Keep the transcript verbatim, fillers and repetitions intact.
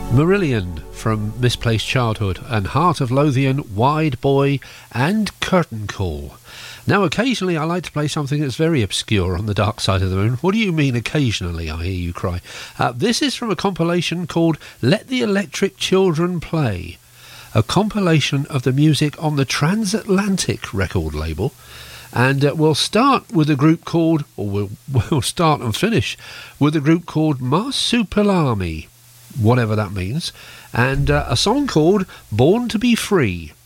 Marillion from Misplaced Childhood and Heart of Lothian, Wide Boy and Curtain Call. Now occasionally I like to play something that's very obscure on the dark side of the moon. What do you mean occasionally, I hear you cry. Uh, this is from a compilation called Let the Electric Children Play, a compilation of the music on the Transatlantic record label. And uh, we'll start with a group called, or we'll, we'll start and finish with a group called Marsupilami, whatever that means, and uh, a song called Born to be Free.